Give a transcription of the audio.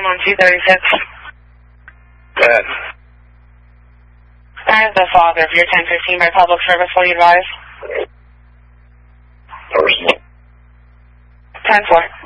p.m. on 236. Go ahead. I have the father of your 1015 by public service. Will you advise? Personal. 10-4.